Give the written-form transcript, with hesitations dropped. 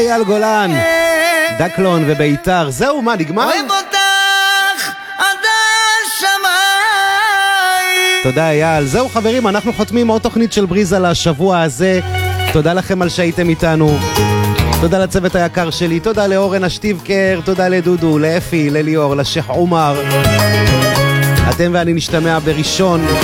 אייל גולן, דקלון וביתר. זהו, מה, נגמר? אוהב אותך עד השמיים. תודה אייל. זהו חברים, אנחנו חותמים עוד תוכנית של בריזה לשבוע הזה. תודה לכם על שהייתם איתנו. תודה לצוות היקר שלי, תודה לאורן השטיבקר, תודה לדודו, לאפי, לליאור, לשייח עומר. אתם ואני נשתמע בראשון.